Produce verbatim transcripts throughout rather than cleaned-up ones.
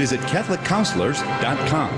Visit Catholic Counselors dot com.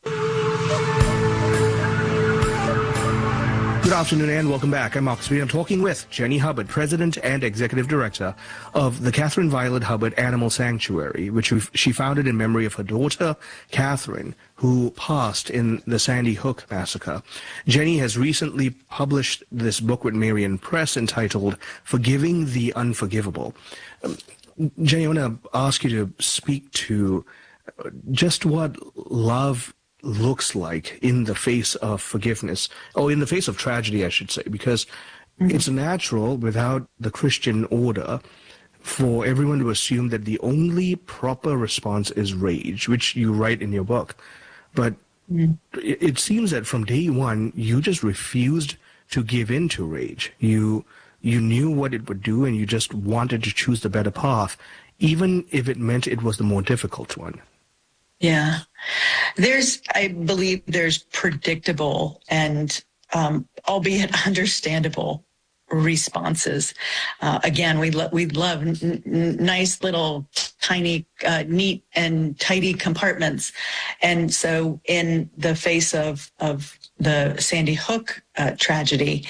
Good afternoon and welcome back. I'm Mark Speed. I'm talking with Jenny Hubbard, President and Executive Director of the Catherine Violet Hubbard Animal Sanctuary, which she founded in memory of her daughter, Catherine, who passed in the Sandy Hook massacre. Jenny has recently published this book with Marian Press entitled Forgiving the Unforgivable. Um, Jenny, I want to ask you to speak to just what love looks like in the face of forgiveness, or in the face of tragedy, I should say, because mm-hmm. it's natural without the Christian order for everyone to assume that the only proper response is rage, which you write in your book. But mm-hmm. it, it seems that from day one, you just refused to give in to rage. You, you knew what it would do, and you just wanted to choose the better path, even if it meant it was the more difficult one. Yeah. There's, I believe there's predictable and, um, albeit understandable responses. Uh, again, we, lo- we love n- n- nice little tiny, uh, neat and tidy compartments. And so in the face of, of the Sandy Hook uh, tragedy,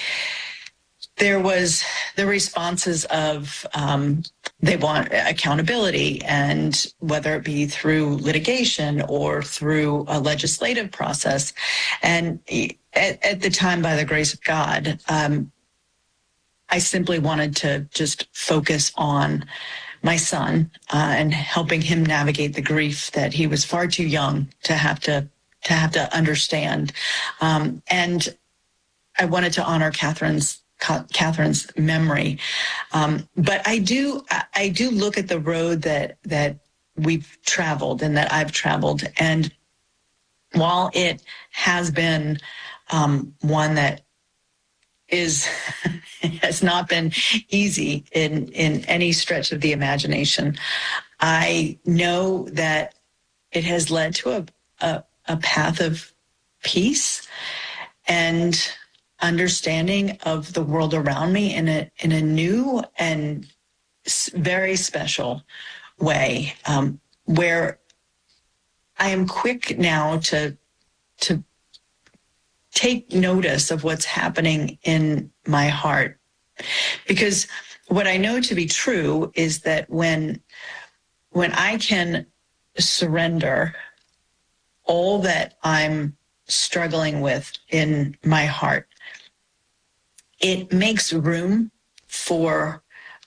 there was the responses of um, they want accountability, and whether it be through litigation or through a legislative process. And at, at the time, by the grace of God, um, I simply wanted to just focus on my son uh, and helping him navigate the grief that he was far too young to have to to have to understand. Um, and I wanted to honor Catherine's Catherine's memory. Um, but I do, I do look at the road that, that we've traveled and that I've traveled. And while it has been um, one that is, has not been easy in, in any stretch of the imagination, I know that it has led to a, a, a path of peace and understanding of the world around me in a in a new and very special way, um, where I am quick now to to take notice of what's happening in my heart, because what I know to be true is that when when I can surrender all that I'm struggling with in my heart, it makes room for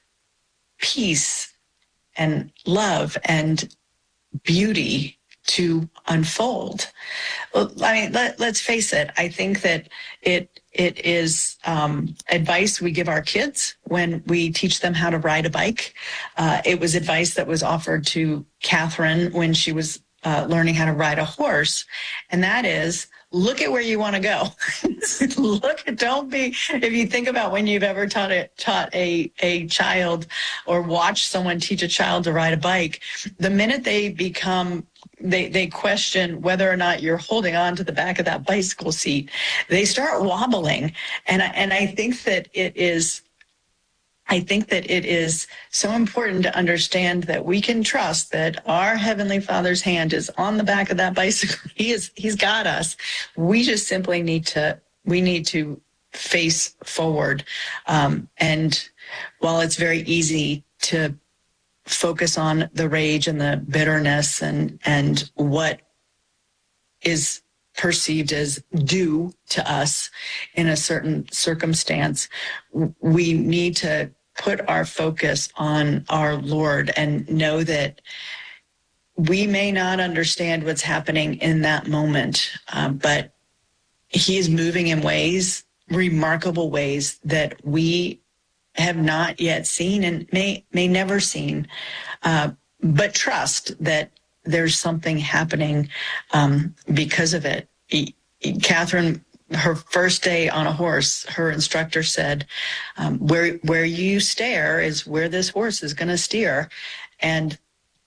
peace and love and beauty to unfold. Well, I mean, let, let's face it. I think that it it is um, advice we give our kids when we teach them how to ride a bike. Uh, it was advice that was offered to Catherine when she was uh, learning how to ride a horse, and that is, look at where you want to go. Look, don't be, if you think about when you've ever taught a, taught a, a child or watched someone teach a child to ride a bike, the minute they become, they, they question whether or not you're holding on to the back of that bicycle seat, they start wobbling. And I, and I think that it is, I think that it is so important to understand that we can trust that our Heavenly Father's hand is on the back of that bicycle. He is, he's got us. We just simply need to, we need to face forward. Um, and while it's very easy to focus on the rage and the bitterness and, and what is perceived as due to us in a certain circumstance, we need to put our focus on our Lord and know that we may not understand what's happening in that moment, uh, but he is moving in ways, remarkable ways that we have not yet seen and may may never seen, uh, but trust that there's something happening um, because of it. He, he, Catherine, her first day on a horse, her instructor said, um, where where you stare is where this horse is going to steer. And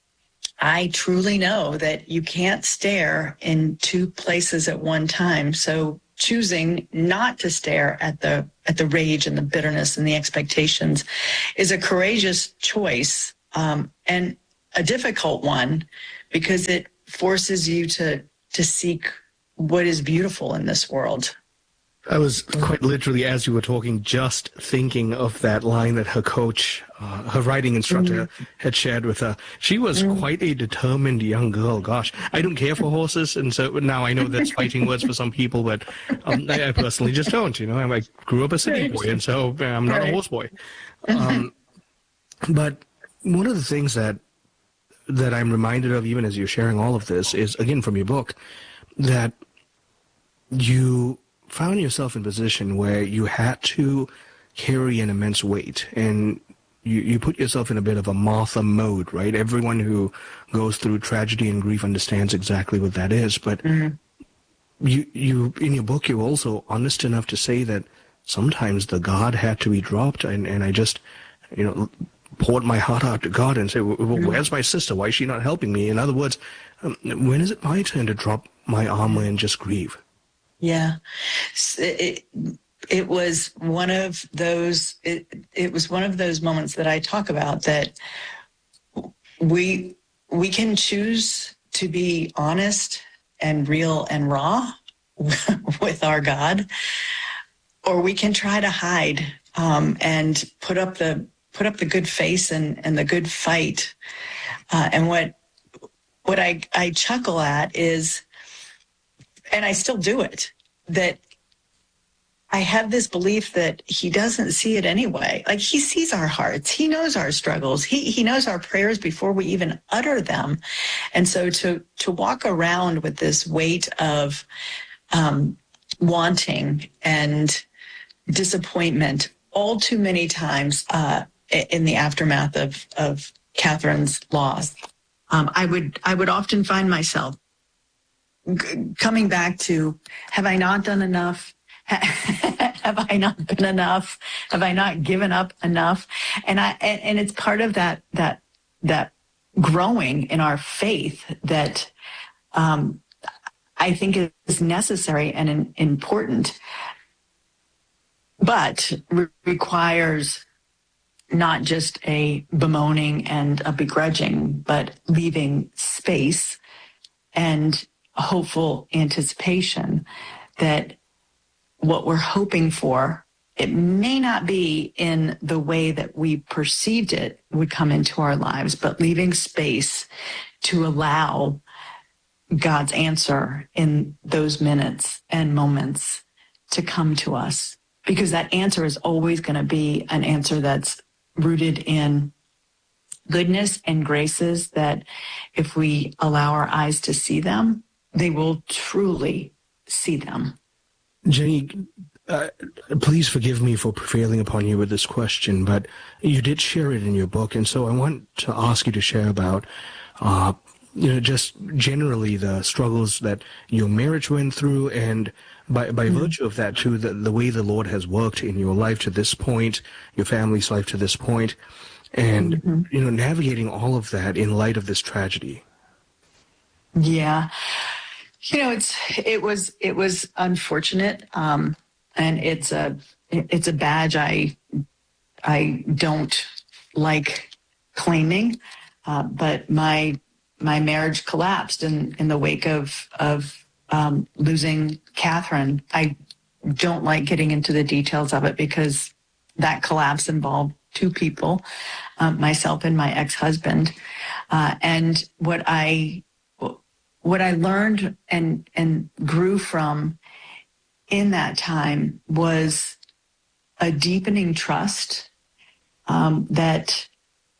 I truly know that you can't stare in two places at one time. So choosing not to stare at the at the rage and the bitterness and the expectations is a courageous choice, um, and a difficult one, because it forces you to to seek what is beautiful in this world. I was quite literally, as you were talking, just thinking of that line that her coach, uh, her riding instructor, mm-hmm. had shared with her. She was mm-hmm. quite a determined young girl. Gosh, I don't care for horses, and so now I know that's fighting words for some people, but um, I, I personally just don't. You know, I grew up a city boy, and so I'm not right. a horse boy. Um, but one of the things that that I'm reminded of, even as you're sharing all of this, is again from your book, that you found yourself in a position where you had to carry an immense weight, and you, you put yourself in a bit of a Martha mode, right? Everyone who goes through tragedy and grief understands exactly what that is. But mm-hmm. you, you, in your book, you're also honest enough to say that sometimes the guard had to be dropped, and, and I just, you know, poured my heart out to God and say, well, mm-hmm. where's my sister? Why is she not helping me? In other words, um, when is it my turn to drop my armor and just grieve? Yeah, it, it was one of those, it, it was one of those moments that I talk about, that we, we can choose to be honest and real and raw with our God, or we can try to hide um, and put up the, put up the good face and, and the good fight. Uh, and what, what I, I chuckle at is, and I still do it, that I have this belief that he doesn't see it anyway. Like, he sees our hearts. He knows our struggles. He he knows our prayers before we even utter them. And so to to walk around with this weight of um, wanting and disappointment all too many times uh, in the aftermath of, of Catherine's loss, um, I would I would often find myself coming back to, have I not done enough? Have I not been enough? Have I not given up enough? And I and, and it's part of that that that growing in our faith that um, I think is necessary and in, important, but re- requires not just a bemoaning and a begrudging, but leaving space and hopeful anticipation that what we're hoping for, it may not be in the way that we perceived it would come into our lives, but leaving space to allow God's answer in those minutes and moments to come to us. Because that answer is always going to be an answer that's rooted in goodness and graces, that if we allow our eyes to see them, they will truly see them. Jenny, uh, please forgive me for prevailing upon you with this question, but you did share it in your book, and so I want to ask you to share about, uh, you know, just generally the struggles that your marriage went through, and by by mm-hmm. virtue of that, too, the, the way the Lord has worked in your life to this point, your family's life to this point, and, mm-hmm. you know, navigating all of that in light of this tragedy. Yeah. You know, it's it was it was unfortunate, um, and it's a it's a badge I I don't like claiming, uh, but my my marriage collapsed in, in the wake of of um, losing Catherine. I don't like getting into the details of it because that collapse involved two people, um, myself and my ex-husband, uh, and what I. What I learned and, and grew from in that time was a deepening trust um, that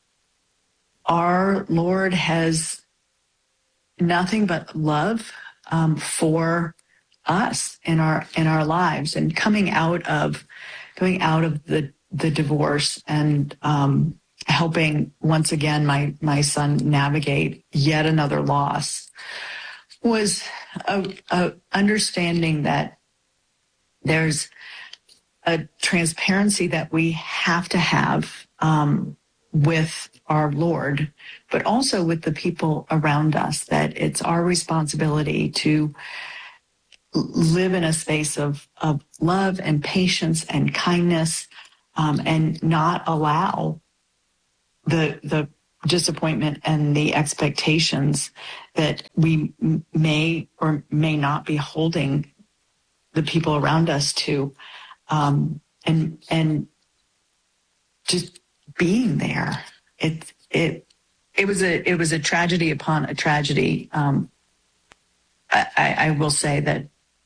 our Lord has nothing but love um, for us in our in our lives, and coming out of going out of the the divorce and um, helping once again my my son navigate yet another loss was a, a understanding that there's a transparency that we have to have um, with our Lord, but also with the people around us, that it's our responsibility to live in a space of, of love and patience and kindness, um, and not allow the the disappointment and the expectations that we m- may or may not be holding the people around us to, um, and and just being there. It it it was a it was a tragedy upon a tragedy. Um, I, I will say that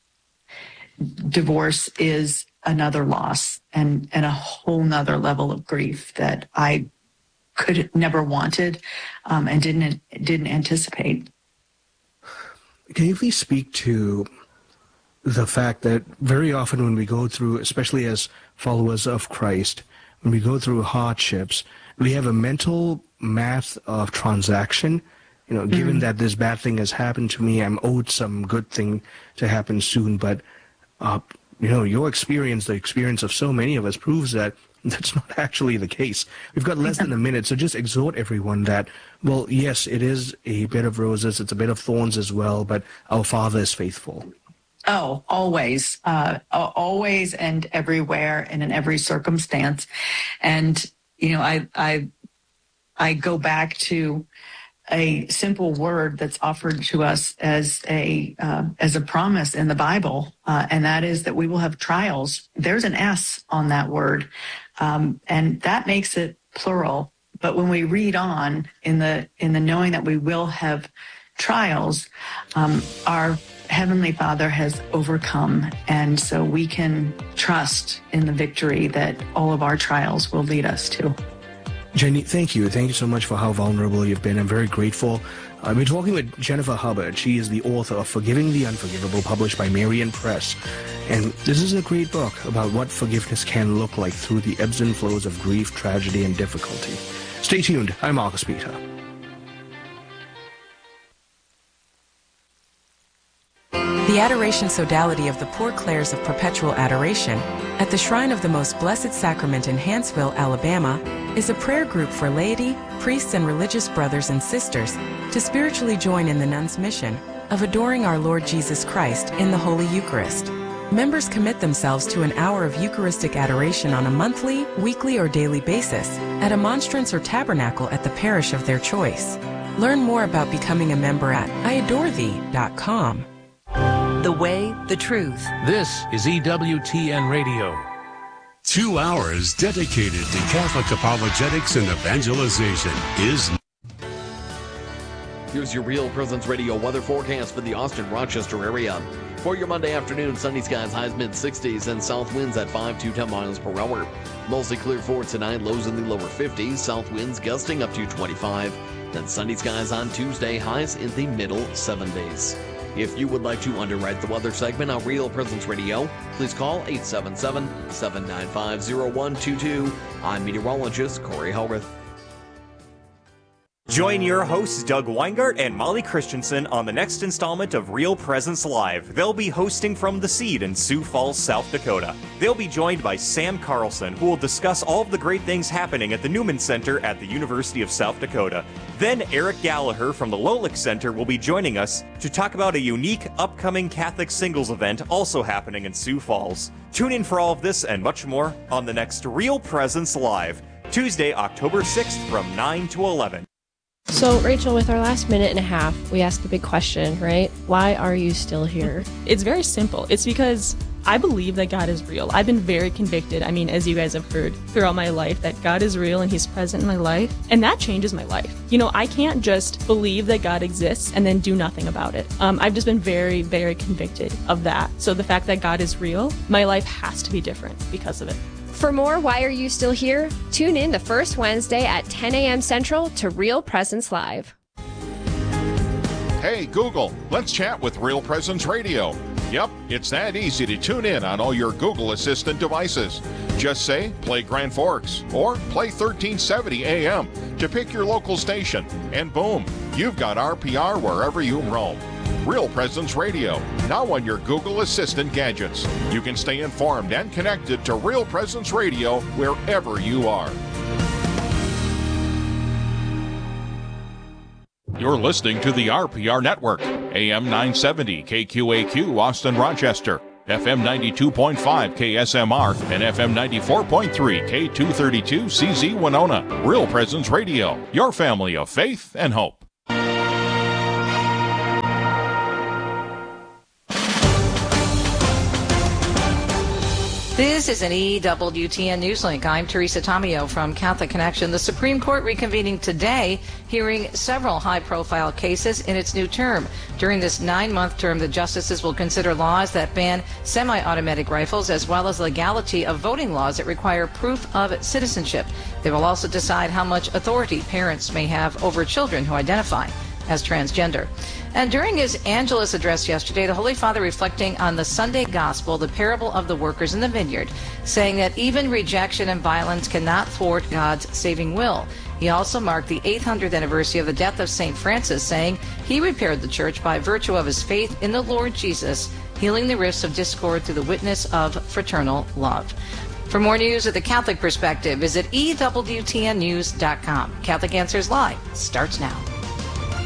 divorce is another loss and and a whole nother level of grief that I could never wanted um, and didn't didn't anticipate. Can you please speak to the fact that very often when we go through, especially as followers of Christ, when we go through hardships, we have a mental math of transaction. You know, given mm-hmm. that this bad thing has happened to me, I'm owed some good thing to happen soon. But, uh, you know, your experience, the experience of so many of us, proves that that's not actually the case. We've got less than a minute, so just exhort everyone that, well, yes, it is a bed of roses, it's a bed of thorns as well, but our Father is faithful. Oh, always, uh, always and everywhere and in every circumstance. And, you know, I, I, I go back to a simple word that's offered to us as a, uh, as a promise in the Bible. Uh, and that is that we will have trials. There's an S on that word. Um, and that makes it plural. But when we read on in the, in the knowing that we will have trials, um, our Heavenly Father has overcome, and so we can trust in the victory that all of our trials will lead us to. Jenny, thank you. Thank you so much for how vulnerable you've been. I'm very grateful. Uh, we're talking with Jennifer Hubbard. She is the author of Forgiving the Unforgivable, published by Marian Press. And this is a great book about what forgiveness can look like through the ebbs and flows of grief, tragedy, and difficulty. Stay tuned. I'm Marcus Peter. The Adoration Sodality of the Poor Clares of Perpetual Adoration at the Shrine of the Most Blessed Sacrament in Hanceville, Alabama, is a prayer group for laity, priests, and religious brothers and sisters to spiritually join in the nuns' mission of adoring our Lord Jesus Christ in the Holy Eucharist. Members commit themselves to an hour of Eucharistic adoration on a monthly, weekly, or daily basis at a monstrance or tabernacle at the parish of their choice. Learn more about becoming a member at I adore thee dot com. The way, the truth. This is E W T N Radio. Two hours dedicated to Catholic apologetics and evangelization is... Here's your Real Presence Radio weather forecast for the Austin-Rochester area. For your Monday afternoon, sunny skies, highs mid sixties, and south winds at five to ten miles per hour. Mostly clear for tonight, lows in the lower fifties, south winds gusting up to twenty-five. Then sunny skies on Tuesday, highs in the middle seventies. If you would like to underwrite the weather segment on Real Presence Radio, please call eight seven seven, seven nine five, zero one two two. I'm meteorologist Corey Hellrith. Join your hosts Doug Weingart and Molly Christensen on the next installment of Real Presence Live. They'll be hosting from The Seed in Sioux Falls, South Dakota. They'll be joined by Sam Carlson, who will discuss all of the great things happening at the Newman Center at the University of South Dakota. Then Eric Gallagher from the Lolick Center will be joining us to talk about a unique upcoming Catholic singles event also happening in Sioux Falls. Tune in for all of this and much more on the next Real Presence Live, Tuesday, October sixth from nine to eleven. So, Rachel, with our last minute and a half, we ask the big question, right? Why are you still here? It's very simple. It's because I believe that God is real. I've been very convicted. I mean, as you guys have heard throughout my life, that God is real and He's present in my life. And that changes my life. You know, I can't just believe that God exists and then do nothing about it. Um, I've just been very, very convicted of that. So the fact that God is real, my life has to be different because of it. For more Why Are You Still Here? Tune in the first Wednesday at ten a.m. Central to Real Presence Live. Hey, Google, let's chat with Real Presence Radio. Yep, it's that easy to tune in on all your Google Assistant devices. Just say, play Grand Forks, or play thirteen seventy A M to pick your local station, and boom, you've got R P R wherever you roam. Real Presence Radio, now on your Google Assistant gadgets. You can stay informed and connected to Real Presence Radio wherever you are. You're listening to the R P R Network, A M nine seventy K Q A Q, Austin, Rochester. F M ninety-two point five K S M R and F M ninety-four point three K two thirty-two C Z Winona. Real Presence Radio, your family of faith and hope. This is an E W T N Newslink. I'm Teresa Tomeo from Catholic Connection. The Supreme Court reconvening today, hearing several high-profile cases in its new term. During this nine-month term, the justices will consider laws that ban semi-automatic rifles, as well as legality of voting laws that require proof of citizenship. They will also decide how much authority parents may have over children who identify as transgender. And during his Angelus address yesterday, the Holy Father reflecting on the Sunday Gospel, the parable of the workers in the vineyard, saying that even rejection and violence cannot thwart God's saving will. He also marked the eight hundredth anniversary of the death of Saint Francis, saying he repaired the church by virtue of his faith in the Lord Jesus, healing the rifts of discord through the witness of fraternal love. For more news at the Catholic Perspective, visit E W T N news dot com. Catholic Answers Live starts now.